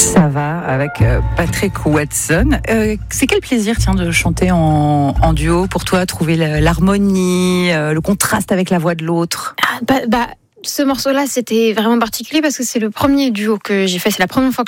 Ça va avec Patrick Watson. C'est quel plaisir, tiens, de chanter en duo pour toi, trouver l'harmonie, le contraste avec la voix de l'autre. Ce morceau-là, c'était vraiment particulier parce que c'est le premier duo que j'ai fait. C'est la première fois